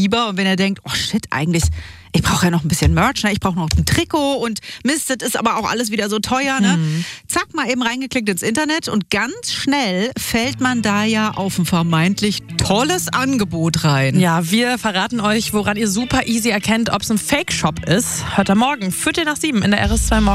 Fieber. Und wenn ihr denkt, oh shit, eigentlich, ich brauche ja noch ein bisschen Merch, ne? Ich brauche noch ein Trikot und Mist, das ist aber auch alles wieder so teuer. Ne? Zack, mal eben reingeklickt ins Internet und ganz schnell fällt man da ja auf ein vermeintlich tolles Angebot rein. Ja, wir verraten euch, woran ihr super easy erkennt, ob es ein Fake-Shop ist. Hört am Morgen, 7:45 in der RS2 Morgen.